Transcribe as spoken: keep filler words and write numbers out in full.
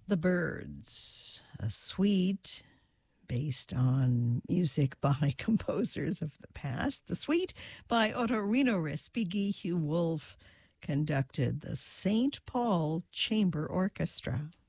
The Byrds, a suite based on music by composers of the past. The suite by Ottorino Respighi. Hugh Wolf conducted the Saint Paul Chamber Orchestra.